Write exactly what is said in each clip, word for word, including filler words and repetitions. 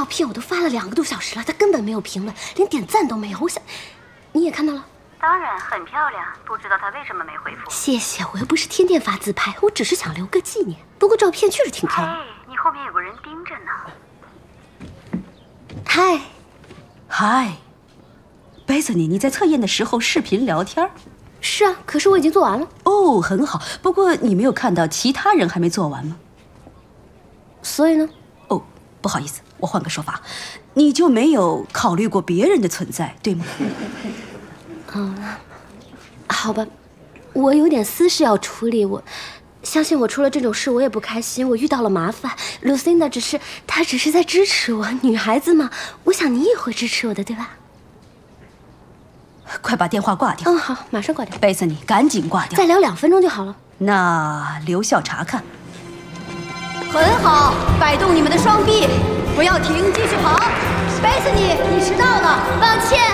照片我都发了两个多小时了，他根本没有评论，连点赞都没有。我想，你也看到了？ 当然很漂亮，不知道他为什么没回复。 谢谢，我又不是天天发自拍，我只是想留个纪念。不过照片确实挺漂亮。 哎，你后面有个人盯着呢。 嗨， 嗨，贝斯尼，你在测验的时候视频聊天？ 是啊，可是我已经做完了。 哦，很好。不过你没有看到其他人还没做完吗？ 所以呢？ 哦，不好意思，我换个说法，你就没有考虑过别人的存在，对吗？ 嗯，好吧，我有点私事要处理。我相信我出了这种事，我也不开心。我遇到了麻烦，Lucinda只是她只是在支持我，女孩子嘛，我想你也会支持我的，对吧？ 快把电话挂掉。 嗯，好，马上挂掉。 贝斯尼，赶紧挂掉。 再聊两分钟就好了。 那留校查看。 很好，摆动你们的双臂，不要停，继续跑。贝斯尼，你迟到了，抱歉。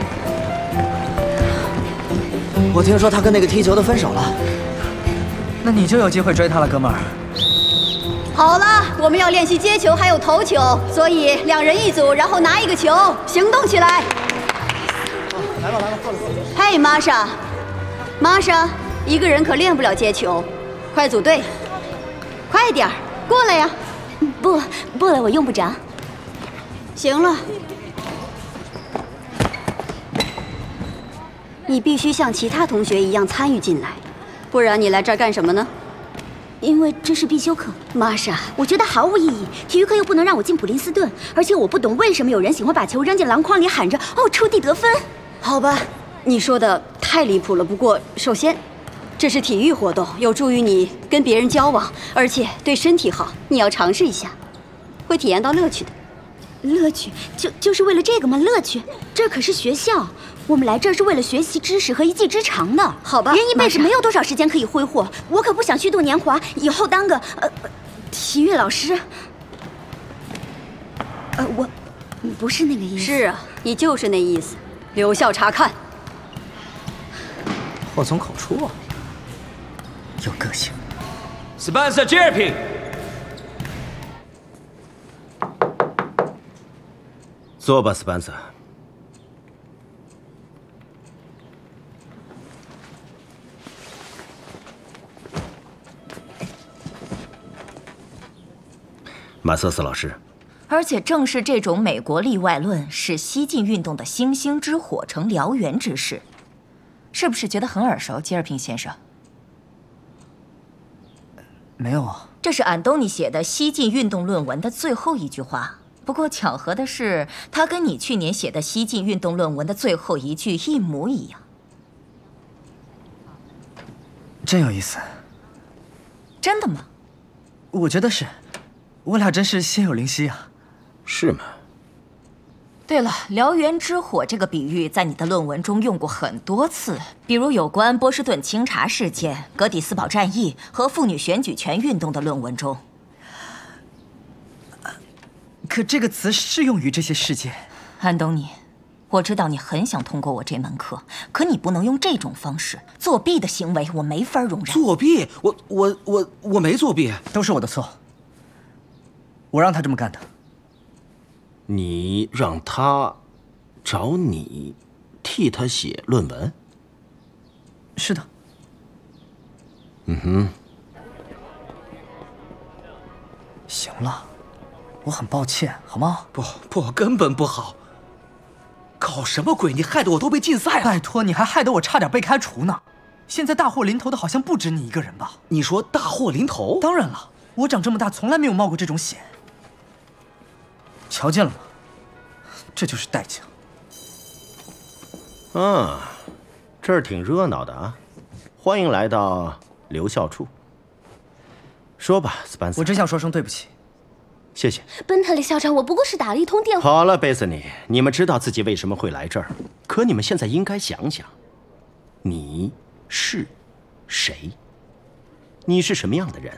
我听说他跟那个踢球的分手了， 那你就有机会追他了，哥们儿。 好了，我们要练习接球还有投球，所以两人一组，然后拿一个球，行动起来。 来吧来吧，过来过来。 嘿，玛莎，玛莎，一个人可练不了接球，快组队，快点儿，过来呀！ 不，不了，我用不着。 行了。你必须像其他同学一样参与进来，不然你来这儿干什么呢？ 因为这是必修课。玛莎，我觉得毫无意义。体育课又不能让我进普林斯顿，而且我不懂为什么有人喜欢把球扔进篮筐里，喊着“哦，触地得分”。 好吧，你说的太离谱了。不过，首先，这是体育活动，有助于你跟别人交往，而且对身体好。你要尝试一下，会体验到乐趣的。 乐趣？就就是为了这个吗？乐趣？这可是学校。我们来这儿是为了学习知识和一技之长的， 好吧？ 人一辈子没有多少时间可以挥霍，我可不想虚度年华，以后当个呃体育老师。呃，我不是那个意思。 是啊，你就是那意思。留校查看。 祸从口出啊，有个性。 Spencer Jerpy， 坐吧 ，Spencer。马瑟斯老师， 而且正是这种美国例外论，使西进运动的星星之火成燎原之势，是不是觉得很耳熟，吉尔平先生？ 没有啊， 这是安东尼写的西进运动论文的最后一句话。不过巧合的是，他跟你去年写的西进运动论文的最后一句一模一样。 真有意思。 真的吗？ 我觉得是。我俩真是心有灵犀啊！ 是吗？ 对了，燎原之火这个比喻在你的论文中用过很多次，比如有关波士顿清查事件、格底斯堡战役和妇女选举权运动的论文中。 可这个词适用于这些事件。 安东尼，我知道你很想通过我这门课，可你不能用这种方式。作弊的行为我没法容忍。 作弊？我我我我没作弊， 都是我的错。我让他这么干的。 你让他找你替他写论文？ 是的。 嗯哼。 行了，我很抱歉，好吗？ 不不，根本不好。搞什么鬼？你害得我都被禁赛了。 拜托，你还害得我差点被开除呢。现在大祸临头的好像不止你一个人吧？ 你说大祸临头？ 当然了，我长这么大从来没有冒过这种险。瞧见了吗？这就是代价。 啊，这儿挺热闹的啊！欢迎来到留校处。说吧，斯班塞。 我只想说声对不起。 谢谢。 奔特利校长，我不过是打了一通电话。 好了，贝斯尼，你们知道自己为什么会来这儿，可你们现在应该想想，你是谁？你是什么样的人？